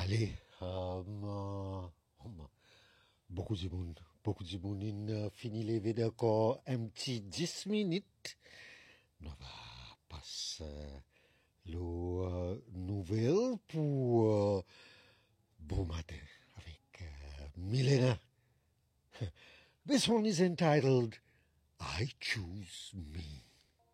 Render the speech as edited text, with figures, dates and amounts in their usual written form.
Allez, beaucoup de monde fini lever d'accord un petit 10 minutes. On va passer le nouvelle pour bon matin avec Milena. This one is entitled I Choose Me.